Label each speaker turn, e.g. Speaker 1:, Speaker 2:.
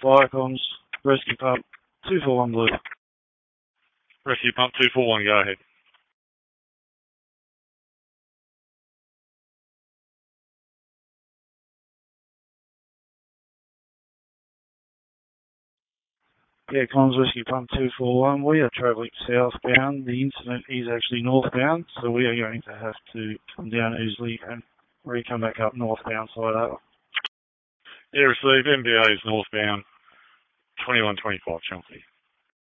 Speaker 1: Fire comms, rescue pump, 241 blue.
Speaker 2: Rescue pump 241, go ahead.
Speaker 1: Yeah, comms rescue pump 241. We are travelling southbound. The incident is actually northbound, so we are going to have to come down easily and come back up northbound side over.
Speaker 2: Yeah, receive. MBA is northbound, 2125 Chelsea.